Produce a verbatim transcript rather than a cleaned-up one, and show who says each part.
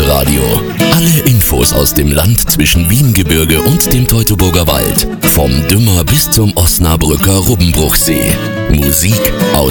Speaker 1: Wiesenradio. Alle Infos aus dem Land zwischen Wiengebirge und dem Teutoburger Wald. Vom Dümmer bis zum Osnabrücker Rubbenbruchsee. Musik aus